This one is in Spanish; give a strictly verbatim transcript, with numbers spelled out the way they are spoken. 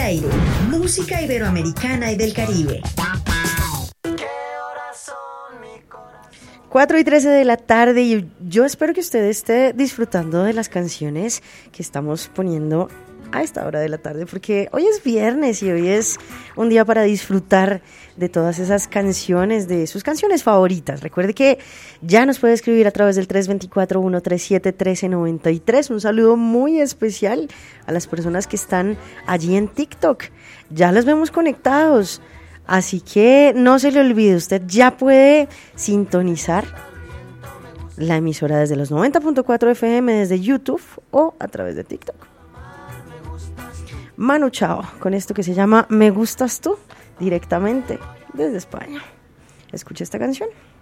aire, música iberoamericana y del Caribe. cuatro y trece de la tarde y yo espero que usted esté disfrutando de las canciones que estamos poniendo a esta hora de la tarde, porque hoy es viernes y hoy es un día para disfrutar de todas esas canciones, de sus canciones favoritas. Recuerde que ya nos puede escribir a través del tres dos cuatro, uno tres siete, uno tres nueve tres. Un saludo muy especial a las personas que están allí en TikTok. Ya los vemos conectados, así que no se le olvide, usted ya puede sintonizar la emisora desde los noventa punto cuatro F M, desde YouTube o a través de TikTok. Manu Chao, con esto que se llama Me Gustas Tú, directamente desde España. Escucha esta canción.